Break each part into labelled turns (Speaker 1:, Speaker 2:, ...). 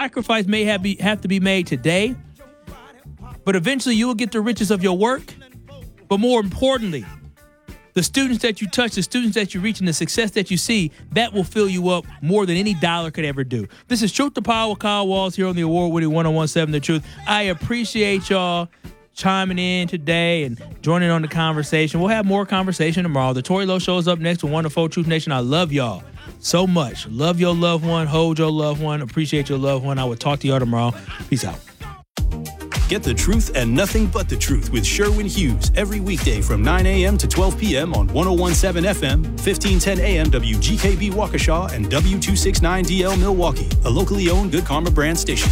Speaker 1: sacrifice may have to be made today, but eventually you will get the riches of your work. But more importantly, the students that you touch, the students that you reach, and the success that you see, that will fill you up more than any dollar could ever do. This is Truth to Power with Kyle Walls here on the award-winning 101.7 The Truth. I appreciate y'all chiming in today and joining on the conversation. We'll have more conversation tomorrow. The Tori Lowe Show is up next with Wonderful Truth Nation. I love y'all so much. Love your loved one. Hold your loved one. Appreciate your loved one. I will talk to y'all tomorrow. Peace out.
Speaker 2: Get the truth and nothing but the truth with Sherwin Hughes every weekday from 9 a.m. to 12 p.m. on 101.7 FM, 1510 a.m. WGKB Waukesha, and W269DL Milwaukee, a locally owned Good Karma brand station.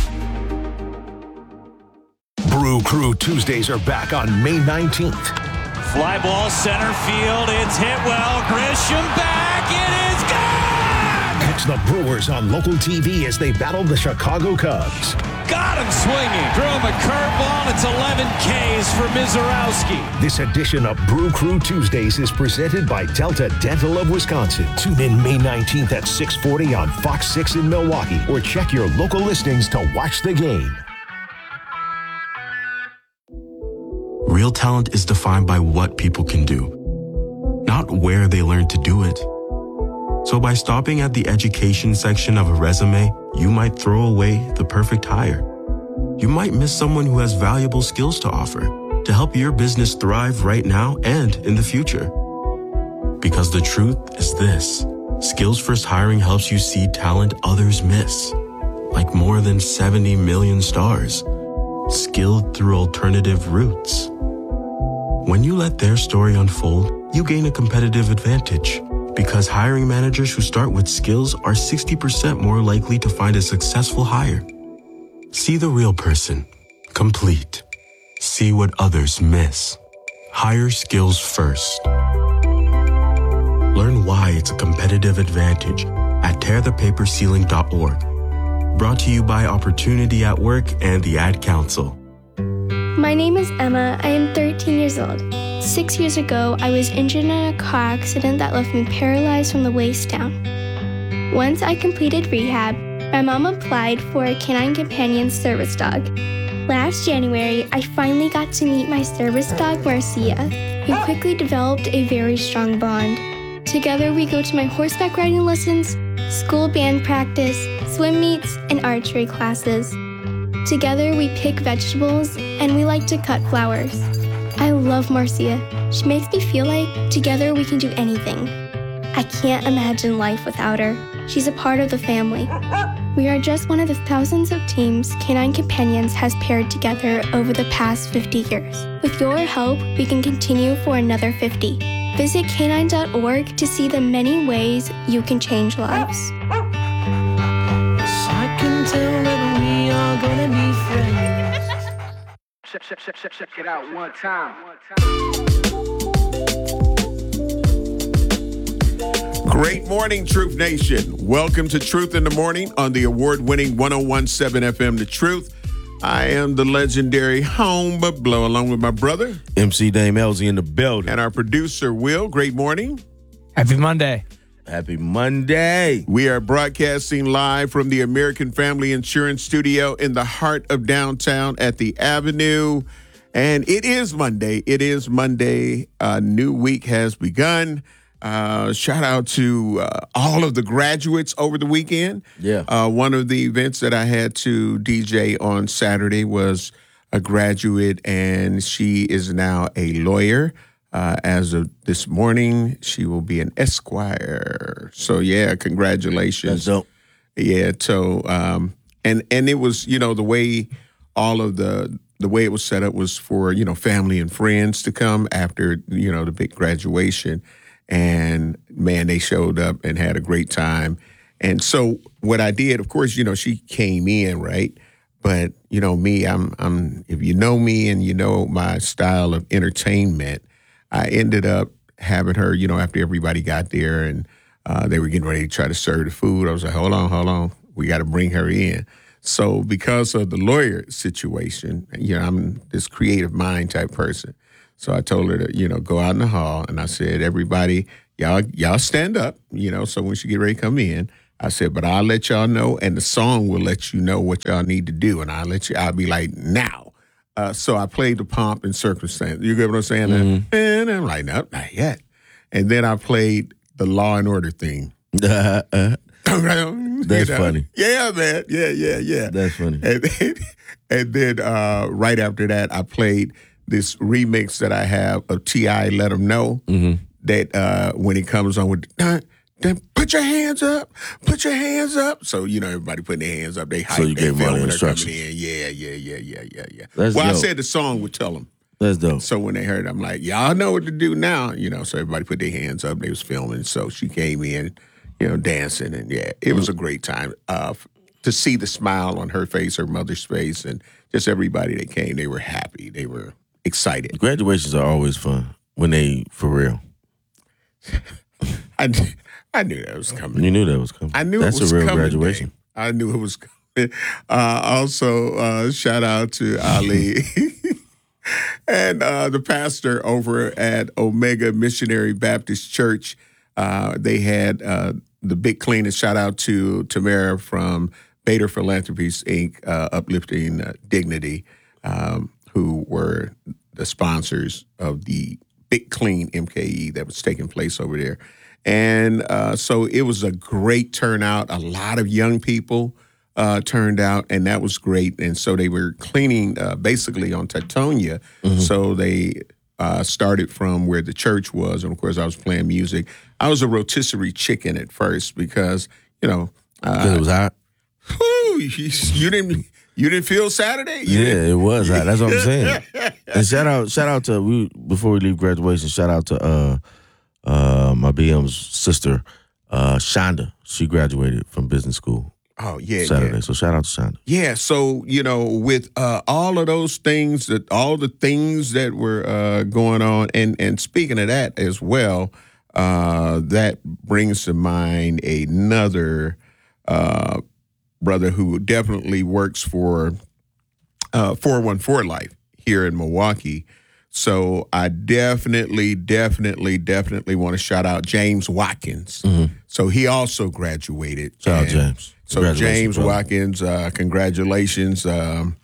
Speaker 3: Brew Crew Tuesdays are back on May 19th.
Speaker 4: Fly ball center field. It's hit well. Grisham back. It is gone!
Speaker 3: Catch the Brewers on local TV as they battle the Chicago Cubs.
Speaker 4: Got him swinging. Threw him a curveball. It's 11 Ks for Mizorowski.
Speaker 3: This edition of Brew Crew Tuesdays is presented by Delta Dental of Wisconsin. Tune in May 19th at 6:40 on Fox 6 in Milwaukee, or check your local listings to watch the game.
Speaker 5: Real talent is defined by what people can do, not where they learn to do it. So by stopping at the education section of a resume, you might throw away the perfect hire. You might miss someone who has valuable skills to offer to help your business thrive right now and in the future. Because the truth is this: Skills First Hiring helps you see talent others miss, like more than 70 million stars, skilled through alternative routes. When you let their story unfold, you gain a competitive advantage, because hiring managers who start with skills are 60% more likely to find a successful hire. See the real person, complete. See what others miss. Hire skills first. Learn why it's a competitive advantage at tearthepaperceiling.org. Brought to you by Opportunity at Work and the Ad Council.
Speaker 6: My name is Emma. I am 13 years old. 6 years ago, I was injured in a car accident that left me paralyzed from the waist down. Once I completed rehab, my mom applied for a Canine Companion service dog. Last January, I finally got to meet my service dog, Marcia. We quickly developed a very strong bond. Together, we go to my horseback riding lessons, school band practice, swim meets, and archery classes. Together, we pick vegetables, and we like to cut flowers. I love Marcia. She makes me feel like together we can do anything. I can't imagine life without her. She's a part of the family. We are just one of the thousands of teams Canine Companions has paired together over the past 50 years. With your help, we can continue for another 50. Visit canine.org to see the many ways you can change lives.
Speaker 7: I can tell that we are gonna be friends.
Speaker 8: Check it out one time.
Speaker 9: Great morning, Truth Nation. Welcome to Truth in the Morning on the award-winning 101.7 FM The Truth. I am the legendary Home Blow, along with my brother,
Speaker 10: MC Dame Elsie in the building.
Speaker 9: And our producer, Will. Great morning.
Speaker 1: Happy Monday.
Speaker 10: Happy Monday.
Speaker 9: We are broadcasting live from the American Family Insurance Studio in the heart of downtown at the Avenue. And it is Monday. It is Monday. A new week has begun. Shout out to all of the graduates over the weekend.
Speaker 10: Yeah.
Speaker 9: One of the events that I had to DJ on Saturday was a graduate, and she is now a lawyer. As of this morning, she will be an esquire. So, yeah, congratulations.
Speaker 10: That's dope.
Speaker 9: Yeah, so, and it was, you know, the way all of the way it was set up was for, you know, family and friends to come after, you know, the big graduation. And, man, they showed up and had a great time. And so what I did, of course, you know, she came in, right? But, you know, me, I'm if you know me and you know my style of entertainment, I ended up having her, you know, after everybody got there and they were getting ready to try to serve the food. I was like, hold on. We got to bring her in. So because of the lawyer situation, you know, I'm this creative mind type person. So I told her to, you know, go out in the hall. And I said, everybody, y'all stand up, you know, so when she get ready to come in, I said, but I'll let y'all know, and the song will let you know what y'all need to do, and I'll be like, now. So I played the Pomp and Circumstance. You get what I'm saying?
Speaker 10: Mm-hmm.
Speaker 9: And I'm like, no, not yet. And then I played the Law and Order theme.
Speaker 10: That's funny.
Speaker 9: Yeah, man. Yeah.
Speaker 10: That's funny.
Speaker 9: And then right after that, I played this remix that I have of T.I. Let 'Em Know, that when he comes on with, then put your hands up. So, everybody putting their hands up. They hype.
Speaker 10: So you gave them all the
Speaker 9: when they're coming
Speaker 10: instructions.
Speaker 9: in. Yeah.
Speaker 10: That's
Speaker 9: I
Speaker 10: dope.
Speaker 9: said the song would tell them.
Speaker 10: That's dope.
Speaker 9: So when they heard it, I'm like, y'all know what to do now. So everybody put their hands up. They was filming. So she came in, dancing. And it was a great time to see the smile on her face, her mother's face, and just everybody that came. They were happy. They were excited.
Speaker 10: Graduations are always fun when they for real.
Speaker 9: I knew that was coming.
Speaker 10: You knew that was coming.
Speaker 9: I knew
Speaker 10: that's
Speaker 9: it was
Speaker 10: a real
Speaker 9: coming,
Speaker 10: graduation.
Speaker 9: babe. I knew it was coming. Also, shout out to Ali and the pastor over at Omega Missionary Baptist Church. They had the big cleanest. Shout out to Tamara from Bader Philanthropies, Inc., Uplifting Dignity, who were the sponsors of the Big Clean MKE that was taking place over there. And so it was a great turnout. A lot of young people turned out, and that was great. And so they were cleaning basically on Teutonia. So they started from where the church was. And, of course, I was playing music. I was a rotisserie chicken at first because,
Speaker 10: Because it was hot?
Speaker 9: You didn't feel Saturday?
Speaker 10: It was hot. That's what I'm saying. And shout out to, before we leave graduation, shout out to my BM's sister, Shonda. She graduated from business school.
Speaker 9: Oh, yeah.
Speaker 10: Saturday. So shout out to Shonda.
Speaker 9: Yeah. So, with all of those things, all the things that were going on, and speaking of that as well, that brings to mind another brother who definitely works for 414 Life here in Milwaukee. So I definitely want to shout out James Watkins. So he also graduated.
Speaker 10: Shout out James.
Speaker 9: So James Watkins, congratulations. And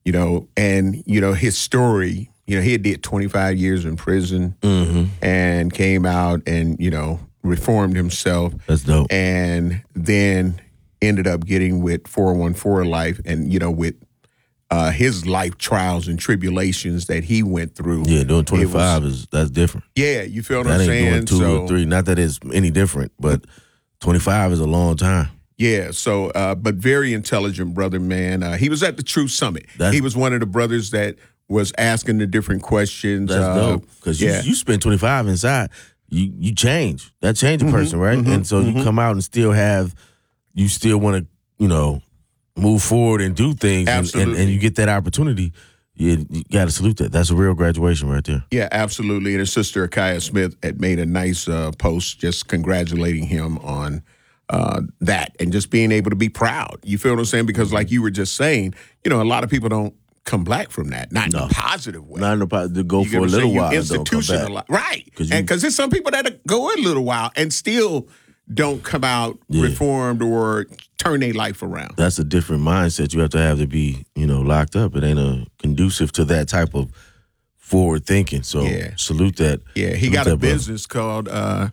Speaker 9: his story, he did 25 years in prison and came out and, reformed himself.
Speaker 10: That's dope.
Speaker 9: And then ended up getting with 414 Life and, with his life trials and tribulations that he went through.
Speaker 10: Yeah, doing 25 that's different.
Speaker 9: Yeah, you feel what
Speaker 10: that
Speaker 9: I'm saying?
Speaker 10: Doing 2 or 3. Not that it's any different, but 25 is a long time.
Speaker 9: Yeah, so, but very intelligent brother, man. He was at the Truth Summit. He was one of the brothers that was asking the different questions.
Speaker 10: That's dope. Because you spend 25 inside, you change. That change a person, right? And so you come out and you still want to, move forward and do things.
Speaker 9: Absolutely.
Speaker 10: And you get that opportunity. You got to salute that. That's a real graduation right there.
Speaker 9: Yeah, absolutely. And his sister, Akaya Smith, had made a nice post just congratulating him on that and just being able to be proud. You feel what I'm saying? Because like you were just saying, a lot of people don't come back from that. Not in a positive way.
Speaker 10: Not in a positive, go for a little while and don't come back.
Speaker 9: Right. Because there's some people that go a little while and still don't come out reformed or turn their life around.
Speaker 10: That's a different mindset you have to be, locked up. It ain't conducive to that type of forward thinking. So salute that.
Speaker 9: Yeah, he got a business called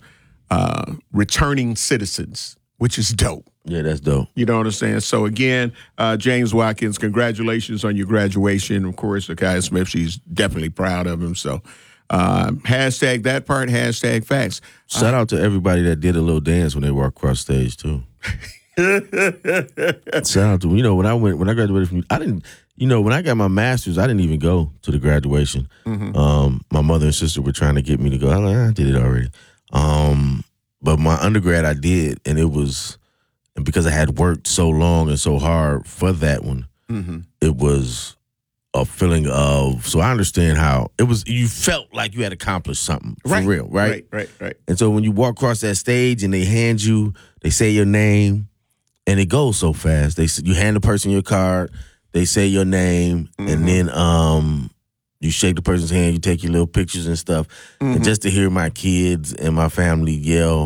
Speaker 9: Returning Citizens, which is dope.
Speaker 10: Yeah, that's dope.
Speaker 9: You know what I'm saying? So again, James Watkins, congratulations on your graduation. Of course, Akaya Smith, she's definitely proud of him. So hashtag that part, hashtag facts.
Speaker 10: Shout out to everybody that did a little dance when they walked across stage too. Shout out to when I graduated from when I got my master's, I didn't even go to the graduation. My mother and sister were trying to get me to go. I'm like, I did it already. But my undergrad I did, and because I had worked so long and so hard for that one, it was a feeling of, so I understand how it was. You felt like you had accomplished something for real, right?
Speaker 9: Right.
Speaker 10: And so when you walk across that stage and they say your name, and it goes so fast. You hand the person your card, they say your name, and then you shake the person's hand, you take your little pictures and stuff. And just to hear my kids and my family yell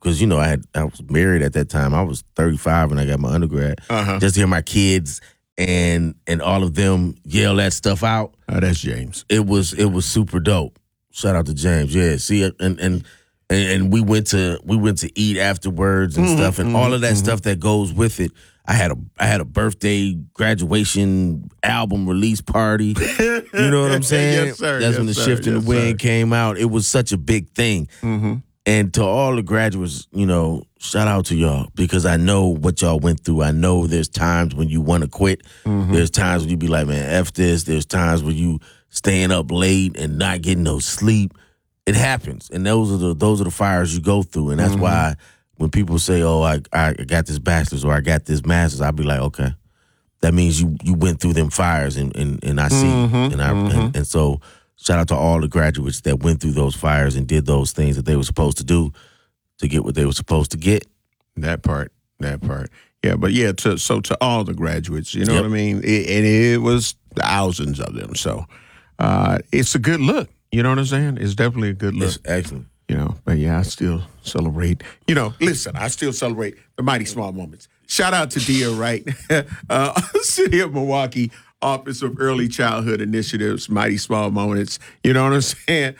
Speaker 10: because I was married at that time. I was 35 when I got my undergrad. Just to hear my kids and all of them yell that stuff out.
Speaker 9: Oh, that's James.
Speaker 10: It was super dope. Shout out to James. Yeah, see, and we went to eat afterwards and stuff, and all of that stuff that goes with it. I had a birthday, graduation, album release party. You know what I'm saying?
Speaker 9: Yes, sir.
Speaker 10: That's when the Shift in the Wind came out. It was such a big thing. And to all the graduates, shout out to y'all, because I know what y'all went through. I know there's times when you want to quit. There's times when you be like, man, F this. There's times when you staying up late and not getting no sleep. It happens, and those are the fires you go through, and that's why when people say, "Oh, I got this bachelor's or I got this master's," I'll be like, "Okay, that means you went through them fires, and I see, and so shout out to all the graduates that went through those fires and did those things that they were supposed to do to get what they were supposed to get."
Speaker 9: That part, yeah, but yeah, to all the graduates, you know what I mean, it was thousands of them, so it's a good look. You know what I'm saying? It's definitely a good look.
Speaker 10: It's excellent.
Speaker 9: But yeah, I still celebrate. Listen, I still celebrate the mighty small moments. Shout out to Dia Wright, City of Milwaukee, Office of Early Childhood Initiatives, Mighty Small Moments. You know what I'm saying?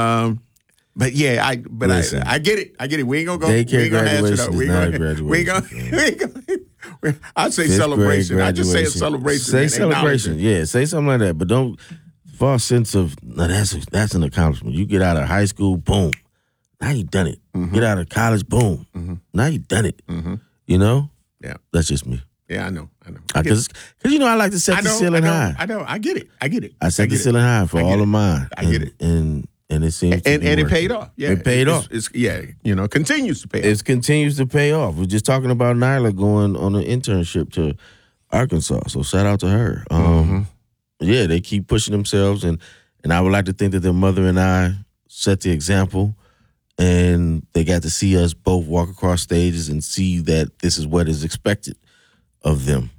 Speaker 9: But yeah, I get it. I get it. We ain't gonna go.
Speaker 10: Daycare graduation is not a graduation.
Speaker 9: I say celebration. I just say a celebration.
Speaker 10: Say celebration. Yeah, say something like that. But don't. False sense of that's an accomplishment. You get out of high school, boom, now you done it. Get out of college, boom, now you done it.
Speaker 9: Yeah,
Speaker 10: that's just me.
Speaker 9: Yeah, I know.
Speaker 10: Because I like to set the ceiling high.
Speaker 9: I know. I get it.
Speaker 10: I set the ceiling high for all of mine.
Speaker 9: I get it.
Speaker 10: And it seems
Speaker 9: and it paid off. Yeah,
Speaker 10: it paid off.
Speaker 9: It's continues to pay off.
Speaker 10: It continues to pay off. We're just talking about Nyla going on an internship to Arkansas. So shout out to her. Yeah, they keep pushing themselves, and I would like to think that their mother and I set the example, and they got to see us both walk across stages and see that this is what is expected of them.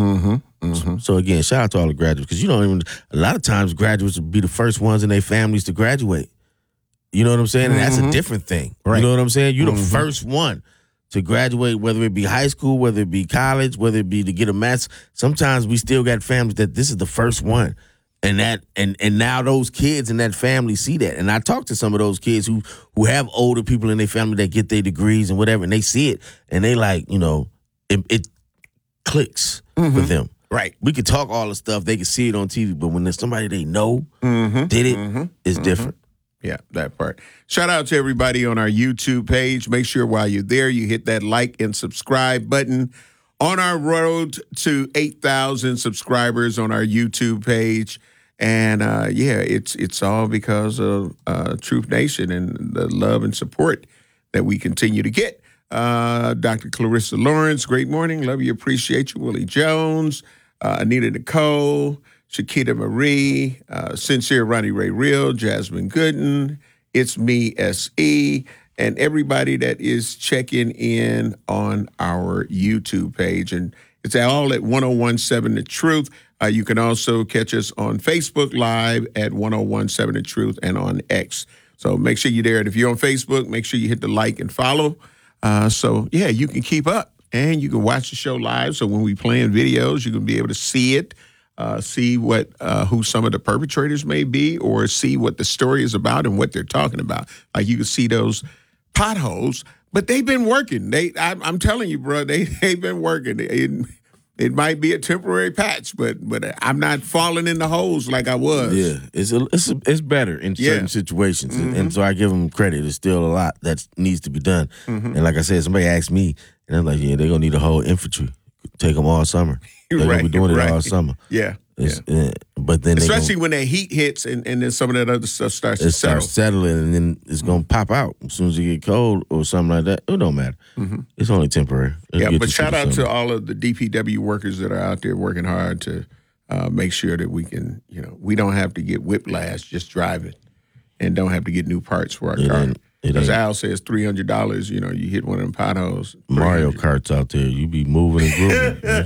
Speaker 10: So again, shout out to all the graduates, because a lot of times graduates will be the first ones in their families to graduate. You know what I'm saying? And that's a different thing. Right. You know what I'm saying? You're the first one to graduate, whether it be high school, whether it be college, whether it be to get a master's. Sometimes we still got families that this is the first one. And now those kids in that family see that. And I talk to some of those kids who have older people in their family that get their degrees and whatever, and they see it, and they like, it clicks for them.
Speaker 9: Right.
Speaker 10: We could talk all the stuff, they can see it on TV, but when there's somebody they know did it, it's different.
Speaker 9: Yeah, that part. Shout out to everybody on our YouTube page. Make sure while you're there, you hit that like and subscribe button. On our road to 8,000 subscribers on our YouTube page. And it's all because of Truth Nation and the love and support that we continue to get. Dr. Clarissa Lawrence, great morning. Love you, appreciate you. Willie Jones, Anita Nicole, Shakita Marie, Sincere Ronnie Ray Real, Jasmine Gooden, It's Me S.E., and everybody that is checking in on our YouTube page. And it's all at 1017 The Truth. You can also catch us on Facebook Live at 1017 The Truth and on X. So make sure you're there. And if you're on Facebook, make sure you hit the like and follow. You can keep up and you can watch the show live. So when we playing videos, you can be able to see it. See what who some of the perpetrators may be, or see what the story is about and what they're talking about. Like you can see those potholes, but they've been working. I'm telling you, bro, they've been working. It might be a temporary patch, but I'm not falling in the holes like I was.
Speaker 10: Yeah, it's better in certain situations, and so I give them credit. There's still a lot that needs to be done. And like I said, somebody asked me, and I'm like, yeah, they're gonna need a whole infantry. Take them all summer. They're going to be doing it all summer.
Speaker 9: Yeah.
Speaker 10: But then
Speaker 9: especially when that heat hits and then some of that other stuff starts to settle.
Speaker 10: It starts settling, and then it's going to pop out as soon as you get cold or something like that. It don't matter. It's only temporary.
Speaker 9: But shout out to all of the DPW workers that are out there working hard to make sure that we can, we don't have to get whiplash just driving and don't have to get new parts for our car. Because Al says $300, you hit one of them potholes.
Speaker 10: Mario Kart's out there. You be moving and grooving.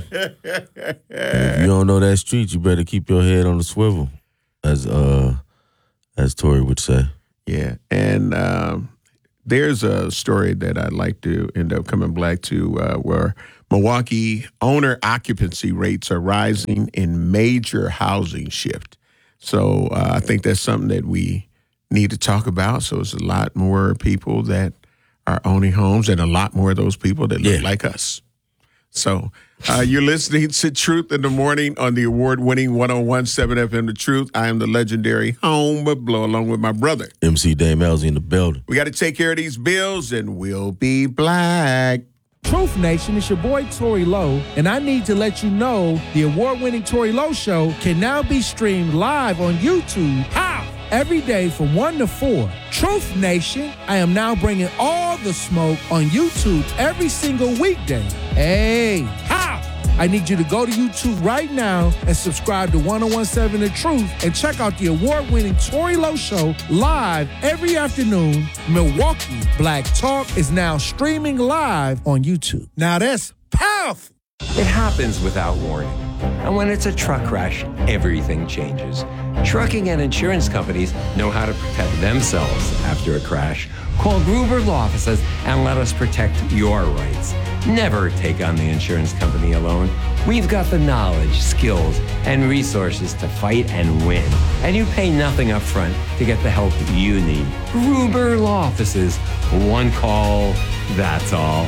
Speaker 10: If you don't know that street, you better keep your head on the swivel, as Tori would say.
Speaker 9: Yeah. And there's a story that I'd like to end up coming back to where Milwaukee owner occupancy rates are rising in major housing shift. So I think that's something that we need to talk about. So it's a lot more people that are owning homes and a lot more of those people that look like us. So you're listening to Truth in the Morning on the award-winning 101.7 FM The Truth. I am the legendary Home Blow along with my brother.
Speaker 10: MC Dame Elzy in the building.
Speaker 9: We got to take care of these bills and we'll be black.
Speaker 8: Truth Nation, it's your boy Tory Lowe, and I need to let you know the award-winning Tory Lowe Show can now be streamed live on YouTube. How? Every day from 1 to 4. Truth Nation, I am now bringing all the smoke on YouTube every single weekday. Hey, how? I need you to go to YouTube right now and subscribe to 101.7 The Truth and check out the award-winning Tory Lowe Show live every afternoon. Milwaukee Black Talk is now streaming live on YouTube. Now that's powerful.
Speaker 11: It happens without warning. And when it's a truck crash, everything changes. Trucking and insurance companies know how to protect themselves after a crash. Call Gruber Law Offices and let us protect your rights. Never take on the insurance company alone. We've got the knowledge, skills, and resources to fight and win. And you pay nothing up front to get the help you need. Gruber Law Offices. One call, that's all.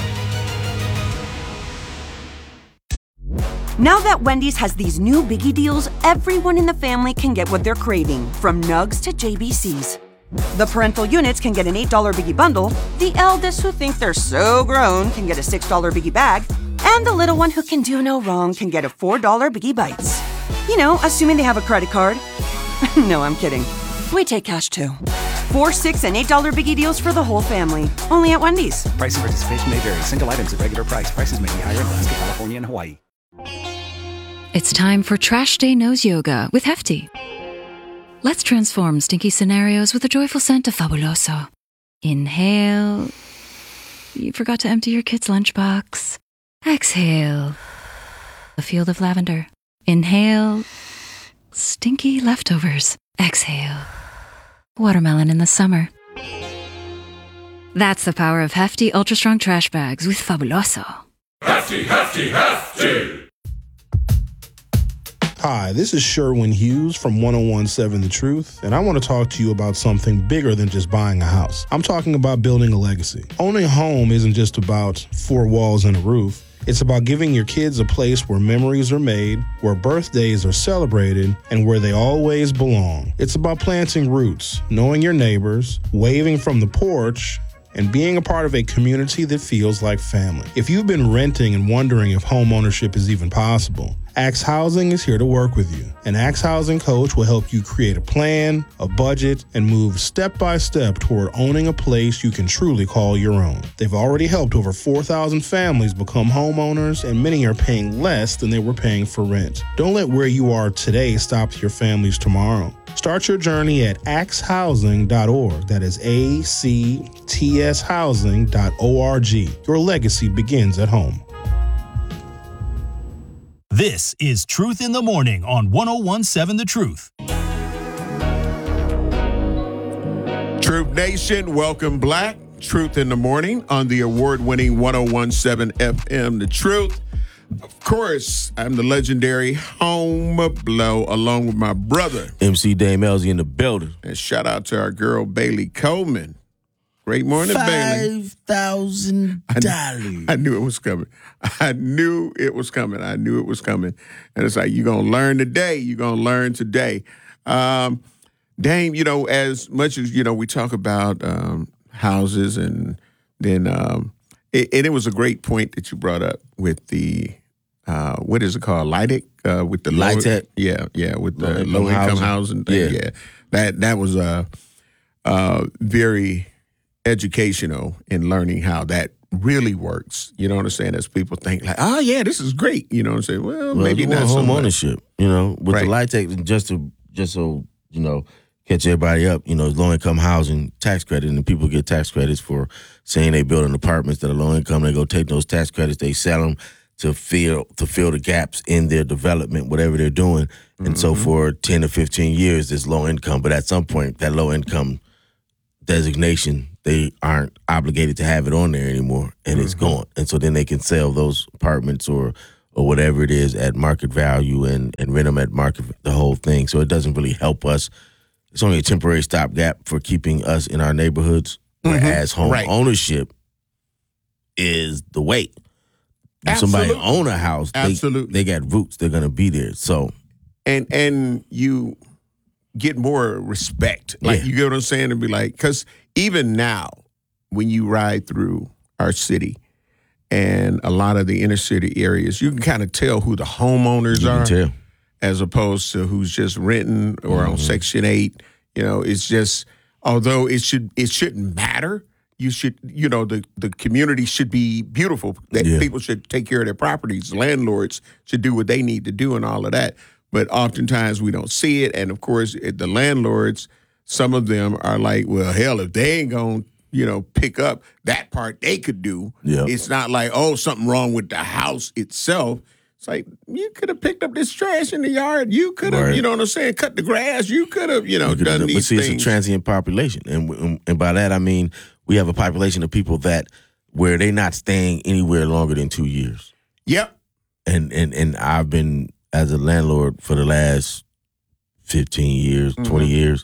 Speaker 12: Now that Wendy's has these new Biggie deals, everyone in the family can get what they're craving, from nugs to JBCs. The parental units can get an $8 Biggie bundle, the eldest who think they're so grown can get a $6 Biggie bag, and the little one who can do no wrong can get a $4 Biggie Bites. You know, assuming they have a credit card. No, I'm kidding. We take cash too. 4, 6, and $8 Biggie deals for the whole family. Only at Wendy's.
Speaker 13: Price and participation may vary. Single items at regular price. Prices may be higher in Alaska, California, and Hawaii.
Speaker 14: It's time for Trash Day Nose Yoga with Hefty. Let's transform stinky scenarios with a joyful scent of Fabuloso. Inhale. You forgot to empty your kid's lunchbox. Exhale. A field of lavender. Inhale. Stinky leftovers. Exhale. Watermelon in the summer. That's the power of Hefty Ultra Strong Trash Bags with Fabuloso.
Speaker 15: Hefty, Hefty, Hefty!
Speaker 16: Hi, this is Sherwin Hughes from 101.7 The Truth, and I want to talk to you about something bigger than just buying a house. I'm talking about building a legacy. Owning a home isn't just about 4 walls and a roof. It's about giving your kids a place where memories are made, where birthdays are celebrated, and where they always belong. It's about planting roots, knowing your neighbors, waving from the porch, and being a part of a community that feels like family. If you've been renting and wondering if home ownership is even possible, Axe Housing is here to work with you. An Axe Housing coach will help you create a plan, a budget, and move step by step toward owning a place you can truly call your own. They've already helped over 4,000 families become homeowners, and many are paying less than they were paying for rent. Don't let where you are today stop your family's tomorrow. Start your journey at axehousing.org. That is ACTS housing.org. Your legacy begins at home.
Speaker 2: This is Truth in the Morning on 101.7 The Truth.
Speaker 9: Truth Nation, welcome black. Truth in the Morning on the award-winning 101.7 FM The Truth. Of course, I'm the legendary Home Blow along with my brother.
Speaker 10: MC Dame Elzy in the building.
Speaker 9: And shout out to our girl Bailey Coleman. Great morning, Bailey.
Speaker 10: $5,000.
Speaker 9: I knew it was coming. I knew it was coming. And it's like, you're going to learn today. You're going to learn today. Dame, you know, as much as, you know, we talk about houses and then it was a great point that you brought up with the, what is it called? LIHTC? With the
Speaker 10: LIHTC?
Speaker 9: Yeah, with the low-income housing thing. Yeah. That was very educational in learning how that really works. You know what I'm saying? As people think like, oh yeah, this is great. You know what I'm saying? Well maybe
Speaker 10: you
Speaker 9: not
Speaker 10: want
Speaker 9: so
Speaker 10: home
Speaker 9: much.
Speaker 10: ownership. You know, with the LIHTC, just so you know, catch everybody up. You know, low income housing tax credit, and people get tax credits for saying they building apartments that are low income. They go take those tax credits, they sell them to fill the gaps in their development, whatever they're doing. And so for 10 to 15 years, it's low income. But at some point, that low income designation, they aren't obligated to have it on there anymore, and it's gone. And so then they can sell those apartments or whatever it is at market value and rent them at market, the whole thing. So it doesn't really help us. It's only a temporary stopgap for keeping us in our neighborhoods, whereas home ownership is the way. When somebody own a house, they got roots. They're going to be there. So,
Speaker 9: and you get more respect. Like, you get what I'm saying? And be like, because even now, when you ride through our city and a lot of the inner city areas, you can kind of tell who the homeowners are as opposed to who's just renting or on Section 8. You know, it's just, although it shouldn't matter. You should, the community should be beautiful. That people should take care of their properties. Landlords should do what they need to do and all of that. But oftentimes we don't see it. And of course, the landlords, some of them are like, well, hell, if they ain't going to, pick up that part they could do. It's not like, oh, something wrong with the house itself. It's like, you could have picked up this trash in the yard. You could have, you know what I'm saying, cut the grass. You could have, done these things.
Speaker 10: It's a transient population. And by that, I mean, we have a population of people where they're not staying anywhere longer than 2 years.
Speaker 9: Yep.
Speaker 10: And I've been, as a landlord for the last 15 years, 20 years,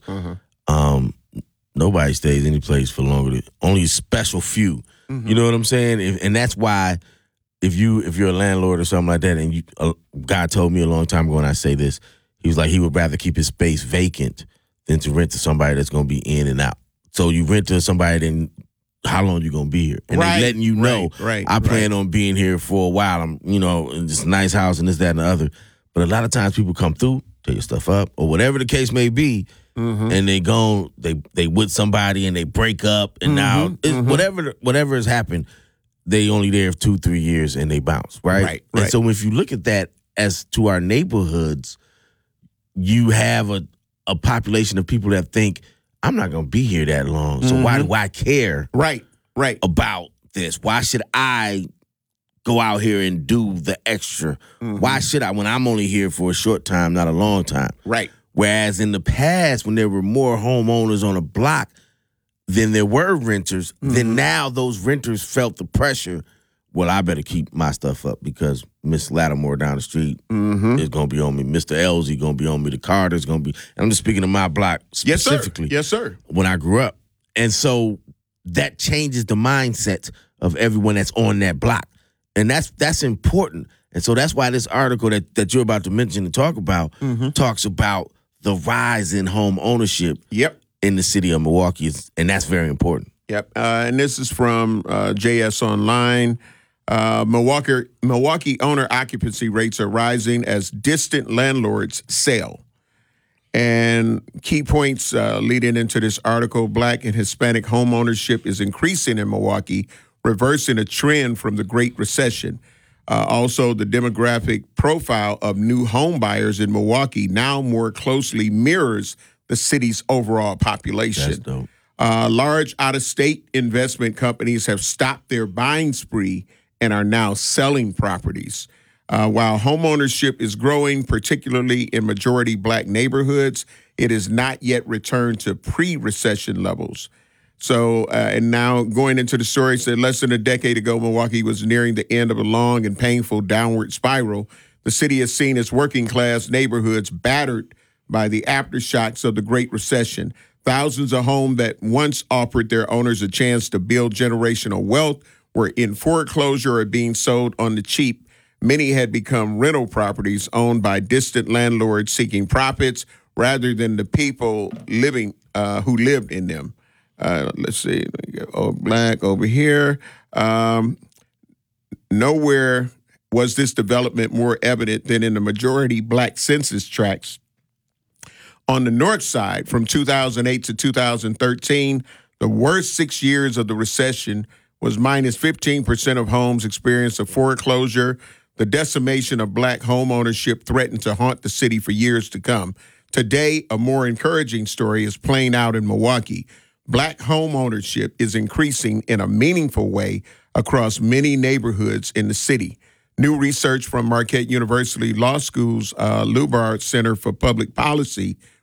Speaker 10: nobody stays any place for longer than, only a special few. You know what I'm saying? And that's why if you're a landlord or something like that, and God told me a long time ago, and I say this, he was like, he would rather keep his space vacant than to rent to somebody that's going to be in and out. So you rent to somebody, then how long you going to be here? And they letting you know, I plan on being here for a while. I'm, in this nice house and this, that, and the other. But a lot of times people come through, take your stuff up, or whatever the case may be, and they go, they with somebody and they break up, and now whatever has happened, they only there for 2-3 years and they bounce, right? And so if you look at that as to our neighborhoods, you have a population of people that think, I'm not going to be here that long, so why do I care about this? Why should I go out here and do the extra? Why should I, when I'm only here for a short time, not a long time?
Speaker 9: Right.
Speaker 10: Whereas in the past, when there were more homeowners on a block than there were renters, then now those renters felt the pressure. Well, I better keep my stuff up because Miss Lattimore down the street is going to be on me. Mr. Elsie going to be on me. The Carter's going to be. I'm just speaking of my block specifically.
Speaker 9: Yes, sir.
Speaker 10: When I grew up. And so that changes the mindset of everyone that's on that block. And that's important. And so that's why this article that you're about to mention and talk about talks about the rise in home ownership in the city of Milwaukee. And that's very important.
Speaker 9: Yep. And this is from JS Online. Milwaukee owner occupancy rates are rising as distant landlords sell. And key points leading into this article, Black and Hispanic home ownership is increasing in Milwaukee, reversing a trend from the Great Recession. Also, the demographic profile of new home buyers in Milwaukee now more closely mirrors the city's overall population.
Speaker 10: That's dope.
Speaker 9: Large out-of-state investment companies have stopped their buying spree and are now selling properties. While homeownership is growing, particularly in majority Black neighborhoods, it has not yet returned to pre-recession levels. So, and now going into the story, said less than a decade ago, Milwaukee was nearing the end of a long and painful downward spiral. The city has seen its working-class neighborhoods battered by the aftershocks of the Great Recession. Thousands of homes that once offered their owners a chance to build generational wealth were in foreclosure or being sold on the cheap. Many had become rental properties owned by distant landlords seeking profits rather than the people living who lived in them. Let's see, Black over here. Nowhere was this development more evident than in the majority Black census tracts. On the north side, from 2008 to 2013, the worst 6 years of the recession was minus 15% of homes experienced a foreclosure. The decimation of Black home ownership threatened to haunt the city for years to come. Today, a more encouraging story is playing out in Milwaukee. Black home ownership is increasing in a meaningful way across many neighborhoods in the city. New research from Marquette University Law School's Lubar Center for Public Policy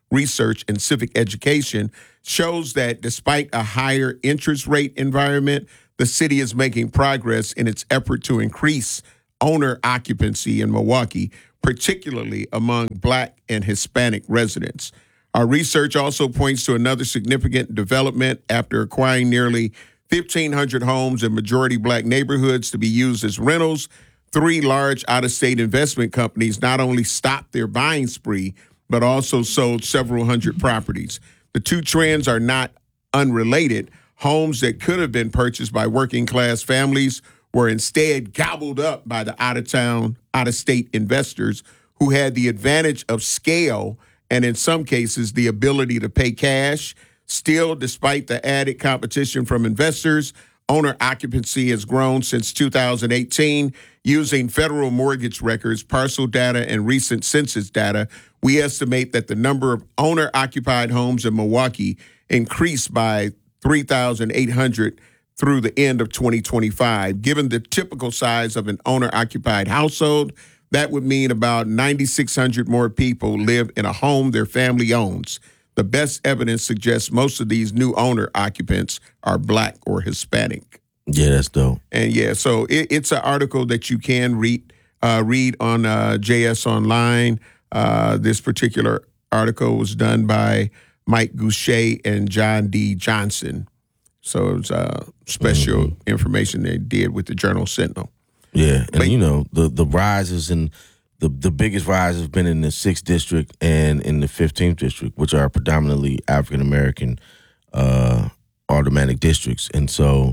Speaker 9: research and civic education shows that despite a higher interest rate environment, the city is making progress in its effort to increase owner occupancy in Milwaukee, particularly among Black and Hispanic residents. Our research also points to another significant development after acquiring nearly 1,500 homes in majority Black neighborhoods to be used as rentals. 3 large out-of-state investment companies not only stopped their buying spree, but also sold several hundred properties. The two trends are not unrelated. Homes that could have been purchased by working-class families were instead gobbled up by the out-of-state investors who had the advantage of scale and in some cases the ability to pay cash. Still, despite the added competition from investors, owner occupancy has grown since 2018. Using federal mortgage records, parcel data, and recent census data, we estimate that the number of owner-occupied homes in Milwaukee increased by 3,800 through the end of 2025. Given the typical size of an owner-occupied household, that would mean about 9,600 more people live in a home their family owns. The best evidence suggests most of these new owner occupants are Black or Hispanic.
Speaker 10: Yeah, that's dope.
Speaker 9: And so it's an article that you can read on JS Online. This particular article was done by Mike Goucher and John D. Johnson. So it was special information they did with the Journal Sentinel.
Speaker 10: Yeah, and the rises and the biggest rise has been in the 6th district and in the 15th district, which are predominantly African American aldermanic districts. And so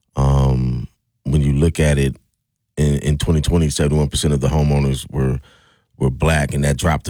Speaker 10: when you look at it in 2020, 71% of the homeowners were Black, and that dropped to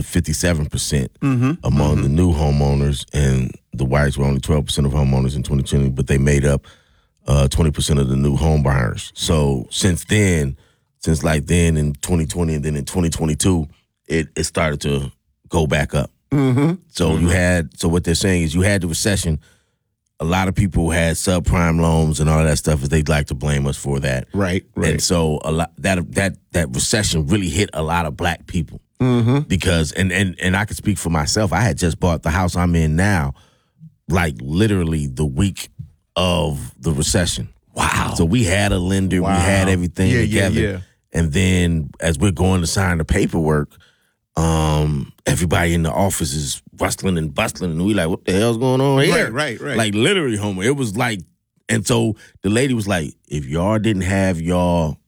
Speaker 10: 57% among the new homeowners, and the whites were only 12% of homeowners in 2020, but they made up 20% of the new home buyers. So since then in 2020 and then in 2022, it started to go back up. So so what they're saying is you had the recession. A lot of people had subprime loans and all that stuff, as they'd like to blame us for that.
Speaker 9: Right.
Speaker 10: And so a lot that recession really hit a lot of Black people because and I can speak for myself. I had just bought the house I'm in now, like literally the week of the recession.
Speaker 9: Wow.
Speaker 10: So we had a lender, we had everything together.
Speaker 9: Yeah.
Speaker 10: And then as we're going to sign the paperwork, everybody in the office is rustling and bustling, and we like, what the hell's going on here?
Speaker 9: Right.
Speaker 10: Like literally, Homer. It was like, and so the lady was like, if y'all didn't have y'all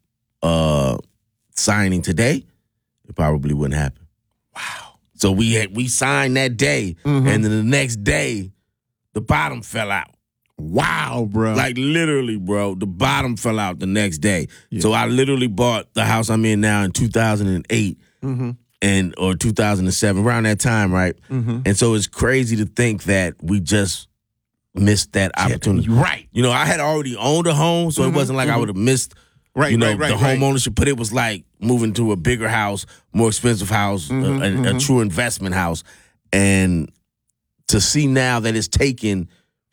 Speaker 10: signing today, it probably wouldn't happen.
Speaker 9: Wow.
Speaker 10: So we signed that day, and then the next day, the bottom fell out.
Speaker 9: Wow, bro.
Speaker 10: Like literally, bro, the bottom fell out the next day. Yeah. So I literally bought the house I'm in now in 2008 or 2007, around that time, right? And so it's crazy to think that we just missed that opportunity.
Speaker 9: Right.
Speaker 10: I had already owned a home, so it wasn't like I would have missed the home ownership, but it was like moving to a bigger house, more expensive house, a true investment house. And to see now that it's taken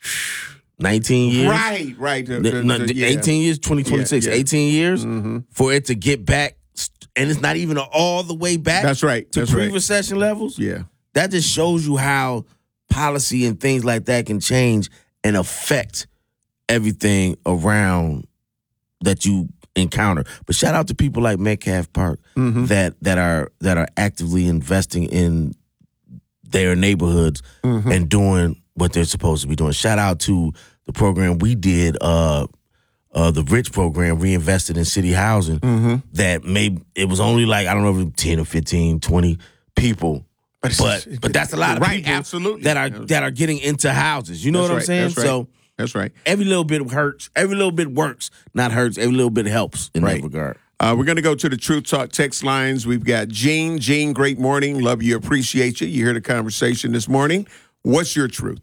Speaker 10: 19 years.
Speaker 9: Right.
Speaker 10: 18 years, 2026, 18 years for it to get back. And it's not even all the way back.
Speaker 9: That's right.
Speaker 10: To pre-recession levels.
Speaker 9: Yeah.
Speaker 10: That just shows you how policy and things like that can change and affect everything around that you encounter. But shout out to people like Metcalf Park that are actively investing in their neighborhoods and doing what they're supposed to be doing. Shout out to the program we did, the Rich program, reinvested in city housing, that it was only like, I don't know if it was 10 or 15, 20 people. But that's a lot of people
Speaker 9: absolutely.
Speaker 10: that are getting into houses. You know what I'm saying? So
Speaker 9: that's right.
Speaker 10: Every little bit hurts. Every little bit works, not hurts. Every little bit helps in that regard.
Speaker 9: We're going to go to the Truth Talk text lines. We've got Gene. Gene, great morning. Love you, appreciate you. You hear the conversation this morning. What's your truth?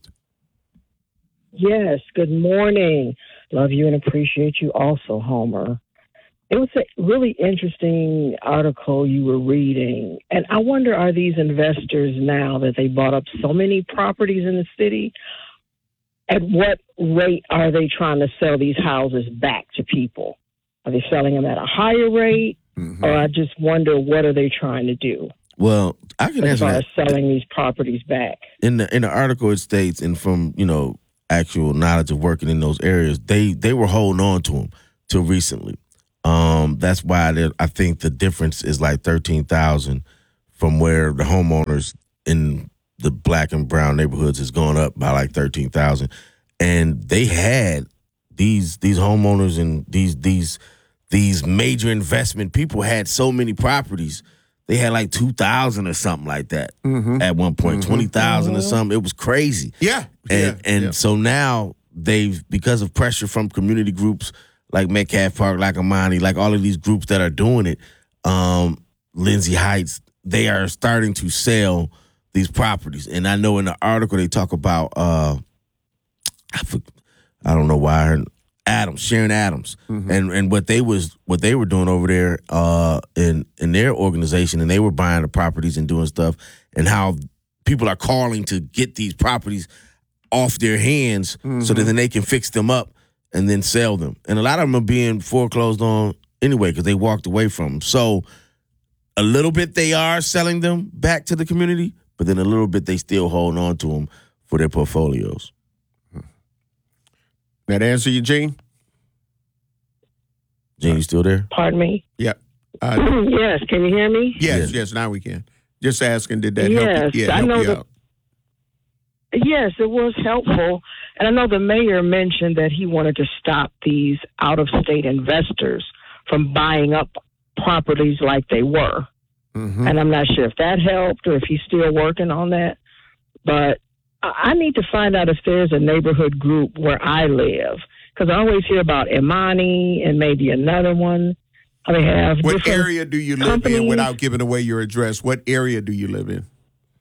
Speaker 17: Yes, good morning. Love you and appreciate you also, Homer. It was a really interesting article you were reading. And I wonder, are these investors, now that they bought up so many properties in the city, at what rate are they trying to sell these houses back to people? Are they selling them at a higher rate? Or I just wonder, what are they trying to do?
Speaker 10: Well, I can
Speaker 17: as
Speaker 10: answer
Speaker 17: far
Speaker 10: that.
Speaker 17: as selling these properties back.
Speaker 10: In the article, it states, and from actual knowledge of working in those areas, they were holding on to them till recently. That's why I think the difference is like 13,000 from where the homeowners in the black and brown neighborhoods has gone up by like 13,000, and they had these homeowners and these major investment people had so many properties. They had like 2,000 or something like that at one point, 20,000 or something. It was crazy.
Speaker 9: Yeah.
Speaker 10: And so now because of pressure from community groups like Metcalf Park, like Amani, like all of these groups that are doing it, Lindsay Heights, they are starting to sell these properties. And I know in the article they talk about, I don't know why, Sharon Adams, and what they were doing over there in their organization, and they were buying the properties and doing stuff, and how people are calling to get these properties off their hands so that then they can fix them up and then sell them. And a lot of them are being foreclosed on anyway because they walked away from them. So a little bit they are selling them back to the community, but then a little bit they still hold on to them for their portfolios.
Speaker 9: That answer you, Gene?
Speaker 10: Gene, you still there?
Speaker 17: Pardon me?
Speaker 9: Yeah.
Speaker 17: Yes, can you hear me?
Speaker 9: Yes, now we can. Just asking, did that help
Speaker 17: Yes,
Speaker 9: you? Yeah,
Speaker 17: I
Speaker 9: help
Speaker 17: know
Speaker 9: you out?
Speaker 17: Yes, it was helpful. And I know the mayor mentioned that he wanted to stop these out-of-state investors from buying up properties like they were. And I'm not sure if that helped or if he's still working on that. But I need to find out if there's a neighborhood group where I live, because I always hear about Imani and maybe another one. They have
Speaker 9: What area do you live in without giving away your address? What area do you live in?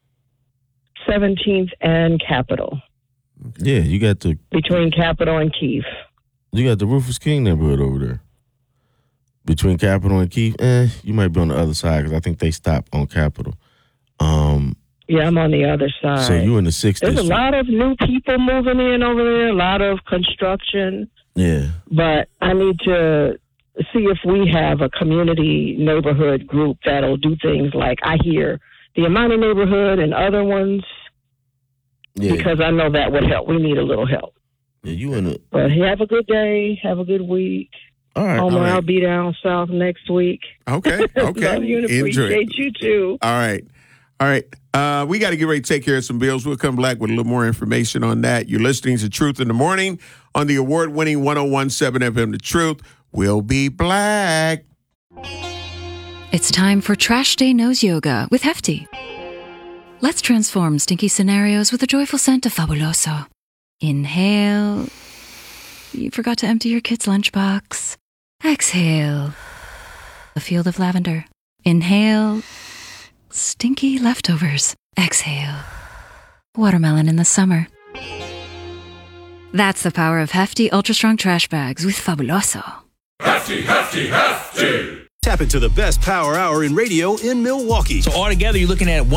Speaker 17: 17th and Capitol.
Speaker 10: Yeah, you got
Speaker 17: between Capitol and Keefe.
Speaker 10: You got the Rufus King neighborhood over there. Between Capitol and Keefe, you might be on the other side because I think they stopped on Capitol.
Speaker 17: Yeah, I'm on the other side.
Speaker 10: So you in the 6th
Speaker 17: There's
Speaker 10: district.
Speaker 17: a lot of new people moving in over there, a lot of construction.
Speaker 10: Yeah.
Speaker 17: But I need to see if we have a community neighborhood group that'll do things like I hear the Imani neighborhood and other ones, because I know that would help. We need a little help.
Speaker 10: Yeah, you in it.
Speaker 17: But have a good day. Have a good week.
Speaker 10: All right.
Speaker 17: Homer, I'll be down south next week.
Speaker 9: Okay.
Speaker 17: Love you and appreciate you too.
Speaker 9: All right. We got to get ready to take care of some bills. We'll come back with a little more information on that. You're listening to Truth in the Morning on the award-winning 101.7 FM The Truth. We'll be black.
Speaker 14: It's time for Trash Day Nose Yoga with Hefty. Let's transform stinky scenarios with a joyful scent of Fabuloso. Inhale. You forgot to empty your kid's lunchbox. Exhale. A field of lavender. Inhale. Stinky leftovers. Exhale. Watermelon in the summer. That's the power of Hefty Ultra Strong Trash Bags with Fabuloso.
Speaker 15: Hefty, hefty, hefty.
Speaker 2: Tap into the best power hour in radio in Milwaukee.
Speaker 1: So altogether, you're looking at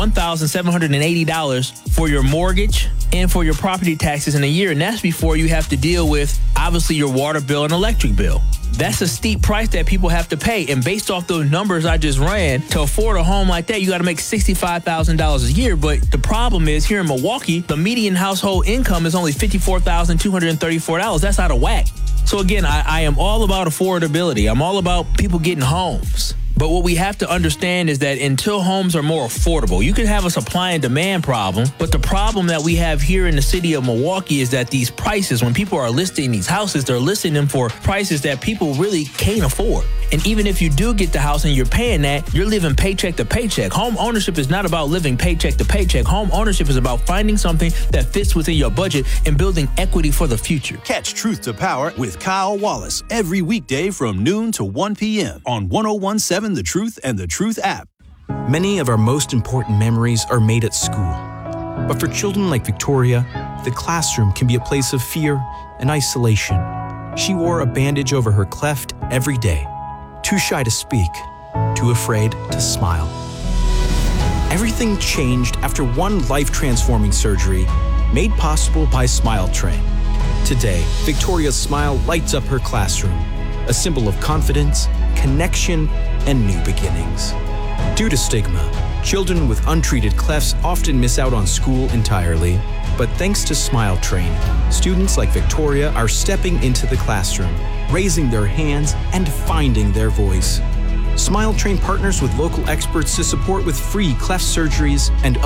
Speaker 1: $1,780 for your mortgage and for your property taxes in a year. And that's before you have to deal with, obviously, your water bill and electric bill. That's a steep price that people have to pay. And based off those numbers I just ran, to afford a home like that, you got to make $65,000 a year. But the problem is, here in Milwaukee, the median household income is only $54,234. That's out of whack. So again, I am all about affordability. I'm all about people getting homes. But what we have to understand is that until homes are more affordable, you can have a supply and demand problem. But the problem that we have here in the city of Milwaukee is that these prices, when people are listing these houses, they're listing them for prices that people really can't afford. And even if you do get the house and you're paying that, you're living paycheck to paycheck. Home ownership is not about living paycheck to paycheck. Home ownership is about finding something that fits within your budget and building equity for the future.
Speaker 2: Catch Truth to Power with Kyle Wallace every weekday from noon to 1 p.m. on 101.7 The Truth and The Truth app.
Speaker 18: Many of our most important memories are made at school. But for children like Victoria, the classroom can be a place of fear and isolation. She wore a bandage over her cleft every day. Too shy to speak, too afraid to smile. Everything changed after one life-transforming surgery made possible by Smile Train. Today, Victoria's smile lights up her classroom, a symbol of confidence, connection, and new beginnings. Due to stigma, Children with untreated clefts often miss out on school entirely. But thanks to Smile Train, students like Victoria are stepping into the classroom, raising their hands and finding their voice. Smile Train partners with local experts to support with free cleft surgeries and